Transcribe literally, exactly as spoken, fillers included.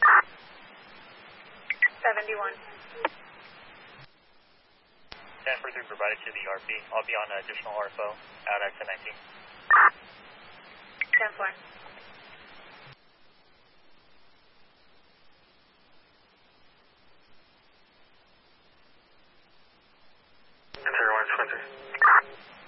seventy-one. ten forty-three provided to the R P. I'll be on additional R F O out at ten nineteen. ten four. zero one twenty.